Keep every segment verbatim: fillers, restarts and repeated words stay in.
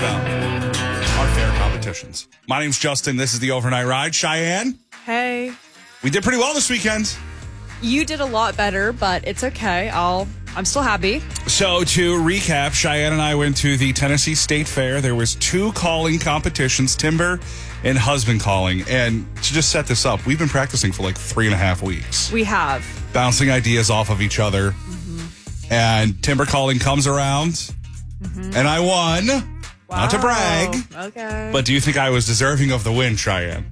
about our fair competitions. My name's Justin. This is the Overnight Ride. Cheyenne. Hey. We did pretty well this weekend. You did a lot better, but it's okay. I'll, I'm still happy. So to recap, Cheyenne and I went to the Tennessee State Fair. There was two calling competitions, timber and husband calling. And to just set this up, we've been practicing for like three and a half weeks. We have. Bouncing ideas off of each other. Mm-hmm. And timber calling comes around. Mm-hmm. And I won. Wow. Not to brag. Okay. But do you think I was deserving of the win, Cheyenne?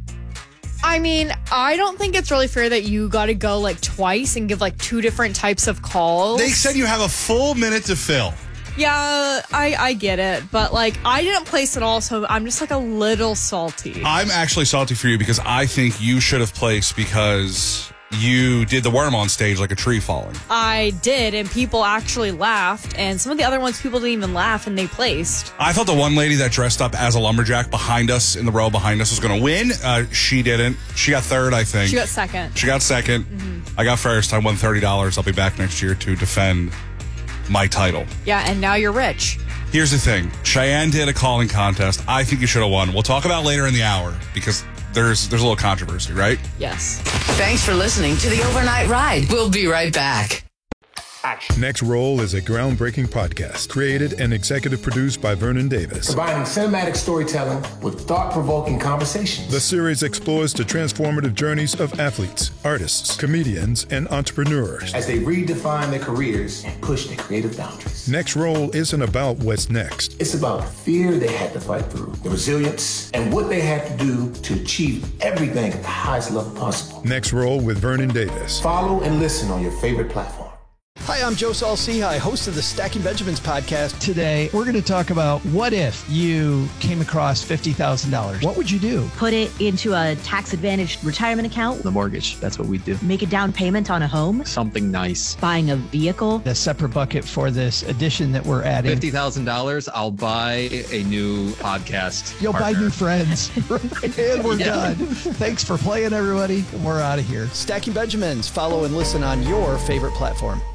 I mean, I don't think it's really fair that you got to go like twice and give like two different types of calls. They said you have a full minute to fill. Yeah, I, I get it. But like, I didn't place it all, so I'm just like a little salty. I'm actually salty for you because I think you should have placed because you did the worm on stage like a tree falling. I did, and people actually laughed. And some of the other ones, people didn't even laugh, and they placed. I thought the one lady that dressed up as a lumberjack behind us, in the row behind us, was going to win. Uh, she didn't. She got third, I think. She got second. She got second. Mm-hmm. I got first. I won thirty dollars. I'll be back next year to defend my title. Yeah, and now you're rich. Here's the thing. Cheyenne did a calling contest. I think you should have won. We'll talk about it later in the hour because there's there's a little controversy, right? Yes. Thanks for listening to the Overnight Ride. We'll be right back. Action. Next Roll is a groundbreaking podcast created and executive produced by Vernon Davis. Combining cinematic storytelling with thought-provoking conversations. The series explores the transformative journeys of athletes, artists, comedians, and entrepreneurs as they redefine their careers and push their creative boundaries. Next Roll isn't about what's next. It's about the fear they had to fight through, the resilience, and what they had to do to achieve everything at the highest level possible. Next Roll with Vernon Davis. Follow and listen on your favorite platform. Hi, I'm Joe Saul-Sehy, host of the Stacking Benjamins podcast. Today, we're going to talk about what if you came across fifty thousand dollars? What would you do? Put it into a tax-advantaged retirement account. The mortgage, that's what we do. Make a down payment on a home. Something nice. Buying a vehicle. A separate bucket for this addition that we're adding. fifty thousand dollars, I'll buy a new podcast You'll partner. buy new friends. And we're yeah. done. Thanks for playing, everybody. And we're out of here. Stacking Benjamins. Follow and listen on your favorite platform.